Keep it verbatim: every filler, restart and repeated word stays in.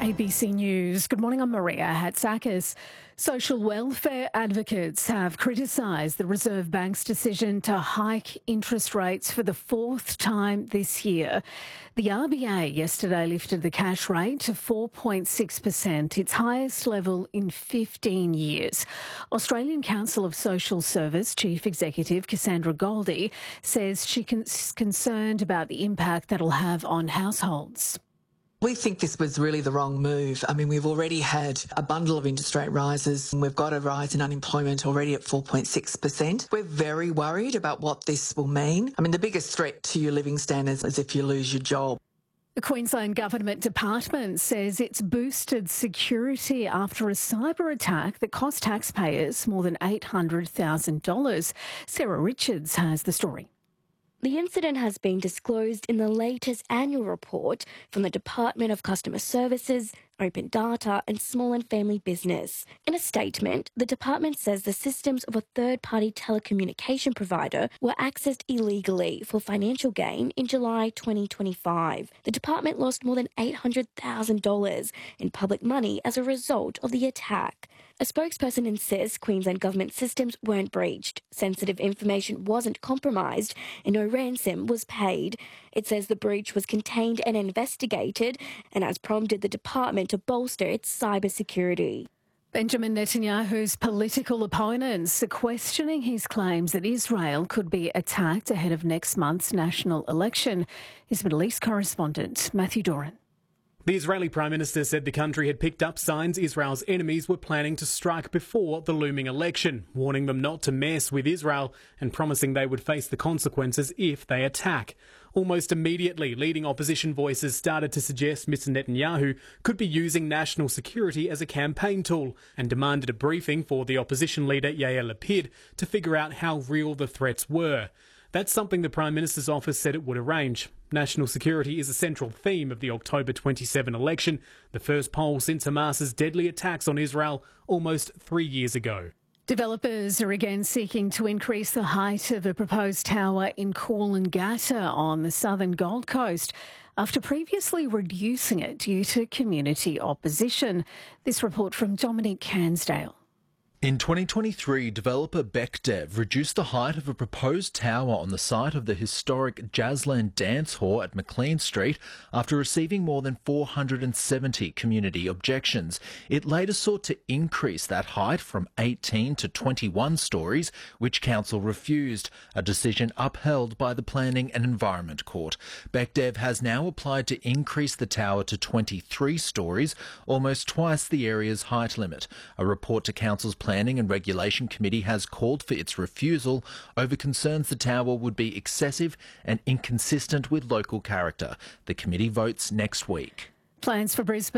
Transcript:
A B C News. Good morning, I'm Maria Hatzakis. Social welfare advocates have criticised the Reserve Bank's decision to hike interest rates for the fourth time this year. The R B A yesterday lifted the cash rate to four point six percent, its highest level in fifteen years. Australian Council of Social Service Chief Executive Cassandra Goldie says she's concerned about the impact that'll have on households. We think this was really the wrong move. I mean, we've already had a bundle of interest rate rises and we've got a rise in unemployment already at four point six percent. We're very worried about what this will mean. I mean, the biggest threat to your living standards is if you lose your job. The Queensland Government Department says it's boosted security after a cyber attack that cost taxpayers more than eight hundred thousand dollars. Sarah Richards has the story. The incident has been disclosed in the latest annual report from the Department of Customer Services, Open Data and Small and Family Business. In a statement, the department says the systems of a third-party telecommunication provider were accessed illegally for financial gain in July twenty twenty-five. The department lost more than eight hundred thousand dollars in public money as a result of the attack. A spokesperson insists Queensland government systems weren't breached, sensitive information wasn't compromised, and no ransom was paid. It says the breach was contained and investigated and has prompted the department to bolster its cybersecurity. Benjamin Netanyahu's political opponents are questioning his claims that Israel could be attacked ahead of next month's national election. His Middle East correspondent, Matthew Doran. The Israeli Prime Minister said the country had picked up signs Israel's enemies were planning to strike before the looming election, warning them not to mess with Israel and promising they would face the consequences if they attack. Almost immediately, leading opposition voices started to suggest Mister Netanyahu could be using national security as a campaign tool and demanded a briefing for the opposition leader Yair Lapid to figure out how real the threats were. That's something the Prime Minister's office said it would arrange. National security is a central theme of the October twenty-seventh election, the first poll since Hamas's deadly attacks on Israel almost three years ago. Developers are again seeking to increase the height of a proposed tower in Coolangatta on the southern Gold Coast after previously reducing it due to community opposition. This report from Dominic Cansdale. In twenty twenty-three, developer Becdev reduced the height of a proposed tower on the site of the historic Jazzland Dance Hall at McLean Street after receiving more than four hundred seventy community objections. It later sought to increase that height from eighteen to twenty-one stories, which council refused, a decision upheld by the Planning and Environment Court. Becdev has now applied to increase the tower to twenty-three stories, almost twice the area's height limit. A report to council's Planning and Regulation Committee has called for its refusal over concerns the tower would be excessive and inconsistent with local character. The committee votes next week. Plans for Brisbane